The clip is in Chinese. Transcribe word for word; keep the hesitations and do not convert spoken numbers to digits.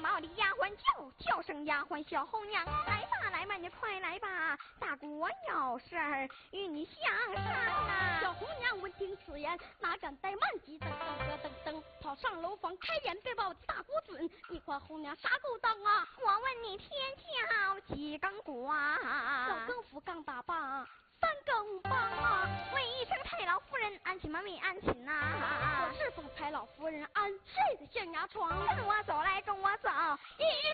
毛的丫鬟叫，叫声丫鬟小红娘，来吧来吧，你快来吧，大姑有事儿与你相商啊。 小红娘闻听此言，哪敢怠慢，急噔噔噔噔噔跑上楼房，开言禀报大姑准，你夸红娘啥勾当啊？ 我问你天桥几更鼓啊？ 小更夫刚打罢三更棒啊！ 问一声太老夫人安寝吗？没安寝呐、啊？ 我是奉太老夫人安睡的象牙床， 跟我走来跟我走，一